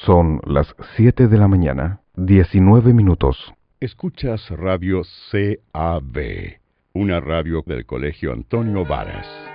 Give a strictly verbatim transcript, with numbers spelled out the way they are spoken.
Son las siete de la mañana, diecinueve minutos. Escuchas Radio C A B, una radio del Colegio Antonio Varas.